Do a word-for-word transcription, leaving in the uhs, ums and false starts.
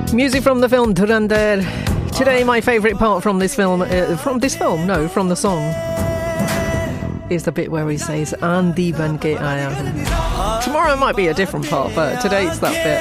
Music from the film Dhurandhar. Today, my favourite part from this film, uh, from this film, no, from the song, is the bit where he says, Aandhi ban ke aaya hoon. Tomorrow might be a different part, but today it's that bit.